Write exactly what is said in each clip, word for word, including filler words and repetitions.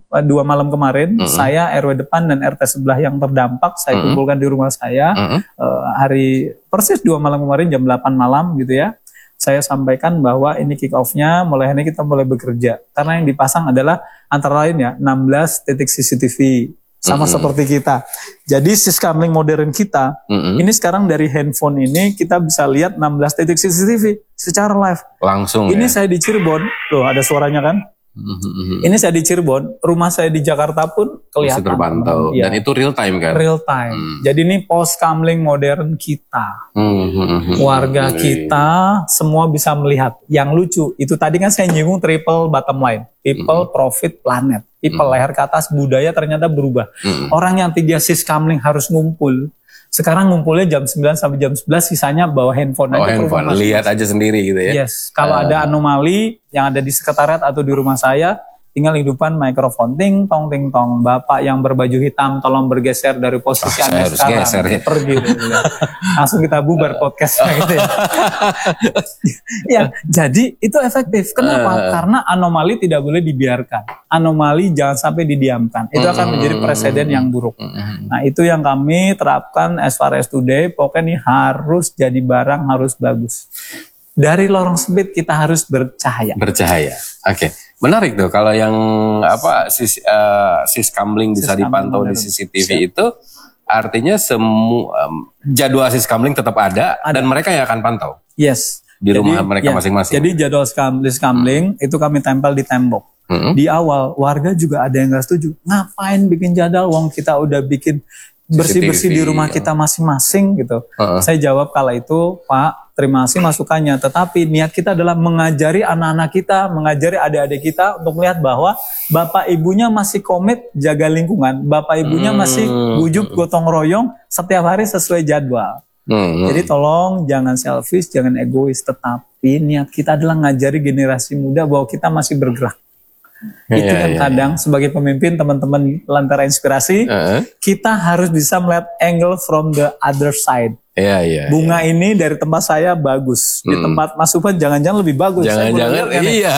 dua malam kemarin, mm-hmm. saya R W depan dan R T sebelah yang terdampak saya mm-hmm. kumpulkan di rumah saya mm-hmm. uh, hari persis dua malam kemarin jam delapan malam gitu ya. Saya sampaikan bahwa ini kick off-nya, mulai hari ini kita mulai bekerja. Karena yang dipasang adalah antara lain ya enam belas titik C C T V. Sama mm-hmm. seperti kita. Jadi syscamling modern kita, mm-hmm. ini sekarang dari handphone ini kita bisa lihat enam belas titik C C T V secara live. Langsung ini ya? Saya di Cirebon, tuh ada suaranya kan? Mm-hmm. Ini saya di Cirebon, rumah saya di Jakarta pun kelihatan. Masih terpantau, ya. Dan itu real time kan? Real time. Mm. Jadi ini post-camling modern kita. Mm-hmm. Warga mm-hmm. kita semua bisa melihat. Yang lucu, itu tadi kan saya nyinggung triple bottom line. People, mm-hmm. profit, planet. People, mm-hmm. leher ke atas, budaya ternyata berubah. Mm-hmm. Orang yang tiga syscamling harus ngumpul. Sekarang ngumpulnya jam sembilan sampai jam sebelas, sisanya bawa handphone oh, aja. Handphone, lihat aja sendiri gitu ya. Yes, kalau uh. ada anomali yang ada di sekretariat atau di rumah saya, tinggal hidupan mikrofon ting tong ting tong. Bapak yang berbaju hitam tolong bergeser dari posisi oh, Anda sekarang. Geser, ya. Pergi gitu ya. Langsung kita bubar podcastnya gitu ya. Ya, jadi itu efektif. Kenapa? Uh. Karena anomali tidak boleh dibiarkan. Anomali jangan sampai didiamkan. Itu akan menjadi presiden yang buruk. Nah, itu yang kami terapkan as far as today. Pokoknya ini harus jadi barang, harus bagus. Dari lorong sempit kita harus bercahaya. Bercahaya. Oke. Okay. Menarik tuh kalau yang apa sis uh, syscamling bisa dipantau di C C T V siap. Itu artinya semua um, jadwal syscamling tetap ada, ada dan mereka yang akan pantau. Yes. Di jadi, rumah mereka masing-masing. Ya, jadi jadwal syscamling hmm. itu kami tempel di tembok. Hmm. Di awal warga juga ada yang nggak setuju. Ngapain bikin jadwal? Wong kita udah bikin bersih-bersih di rumah kita masing-masing gitu. Uh-uh. Saya jawab kala itu, Pak, terima kasih masukannya. Tetapi niat kita adalah mengajari anak-anak kita, mengajari adik-adik kita untuk melihat bahwa bapak ibunya masih komit jaga lingkungan. Bapak ibunya hmm. masih wujud gotong royong setiap hari sesuai jadwal. Hmm. Jadi tolong jangan selfish, jangan egois. Tetapi niat kita adalah ngajari generasi muda bahwa kita masih bergerak. Itu ya, yang ya, kadang ya. Sebagai pemimpin teman-teman Lentera Inspirasi uh-huh. kita harus bisa melihat angle from the other side. Ya, ya, Bunga ya. Ini dari tempat saya bagus, hmm. di tempat Mas Suphan jangan-jangan lebih bagus. Jangan-jangan jangan, iya.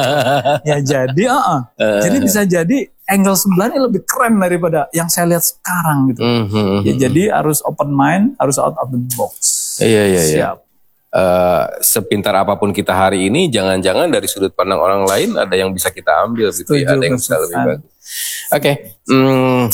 Ya jadi, uh-uh. uh. jadi bisa jadi angle sebelahnya lebih keren daripada yang saya lihat sekarang gitu. Uh-huh. Ya, jadi harus open mind, harus out of the box. Iya iya iya. Siap. Uh, sepintar apapun kita hari ini, jangan-jangan dari sudut pandang orang lain ada yang bisa kita ambil gitu ya, ada yang bisa lebih bagus. Oke, okay. hmm,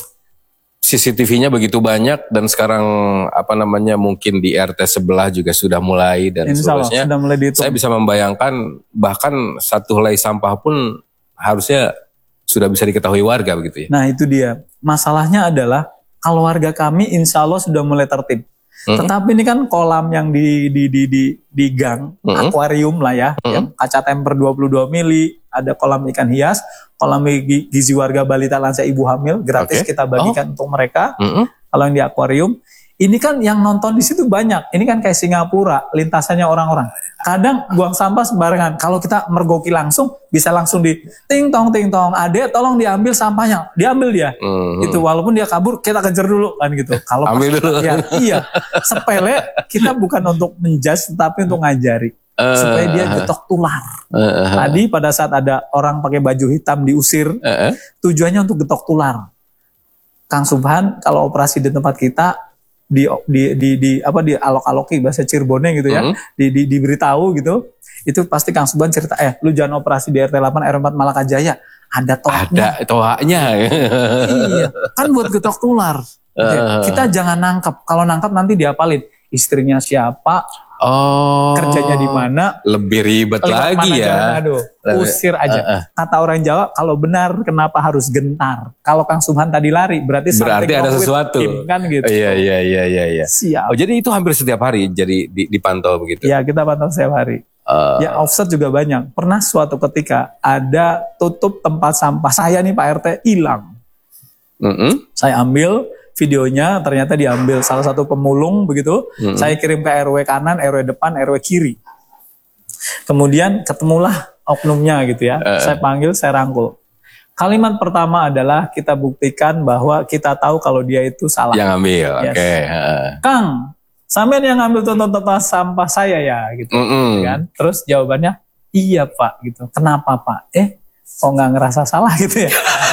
C C T V-nya begitu banyak dan sekarang apa namanya mungkin di R T sebelah juga sudah mulai dan seterusnya. Saya bisa membayangkan bahkan satu helai sampah pun harusnya sudah bisa diketahui warga begitu ya. Nah itu dia, masalahnya adalah kalau warga kami insya Allah sudah mulai tertib. Mm-hmm. Tetapi ini kan kolam yang di di di di, di gang, mm-hmm. akuarium lah ya, mm-hmm. yang kaca temper dua puluh dua mili, ada kolam ikan hias, kolam gizi warga balita lansia ibu hamil gratis okay. kita bagikan oh. untuk mereka. Mm-hmm. Kalau yang di akuarium, ini kan yang nonton di situ banyak. Ini kan kayak Singapura, lintasannya orang-orang. Kadang buang sampah sembarangan. Kalau kita mergoki langsung, bisa langsung di ting tong ting tong. Adek tolong diambil sampahnya, diambil dia. Mm-hmm. Itu walaupun dia kabur, kita kejar dulu kan gitu. Kalau ambil dulu. Ya, iya, sepele. Kita bukan untuk menjudge, tetapi untuk ngajari uh, supaya dia getok tular. Uh, uh, Tadi pada saat ada orang pakai baju hitam diusir, uh, uh. tujuannya untuk getok tular. Kang Subhan, kalau operasi di tempat kita di di di, di apa di alok-aloki bahasa Cirebonnya gitu ya, mm-hmm. di, di diberitahu gitu, itu pasti Kang Subhan cerita, eh lu jangan operasi di R T delapan R empat Malakajaya, ada tohaknya. Ada tohaknya. Iya, kan buat getok tular. Uh. Kita jangan nangkep, kalau nangkep nanti diapalin istrinya siapa, oh, kerjanya di mana, lebih ribet lagi ya. Aduh, usir aja. Uh, uh. Kata orang Jawa, kalau benar kenapa harus gentar? Kalau Kang Subhan tadi lari, berarti berarti ada sesuatu. Him, kan gitu. Iya iya iya iya. iya. Siap. Oh jadi itu hampir setiap hari jadi dipantau begitu? Ya kita pantau setiap hari. Uh. Ya offset juga banyak. Pernah suatu ketika ada tutup tempat sampah saya nih Pak R T hilang. Mm-hmm. Saya ambil videonya, ternyata diambil salah satu pemulung begitu. Mm-hmm. Saya kirim ke R W kanan, R W depan, R W kiri. Kemudian ketemulah oknumnya gitu ya. Uh. Saya panggil, saya rangkul. Kalimat pertama adalah kita buktikan bahwa kita tahu kalau dia itu salah. Yang ambil, yes. Oke. Okay. Uh. Kang, sampean yang ambil tonton tempat sampah saya ya, gitu. Mm-hmm. Kan? Terus jawabannya, iya Pak, gitu. Kenapa Pak? Eh, kok nggak ngerasa salah gitu ya?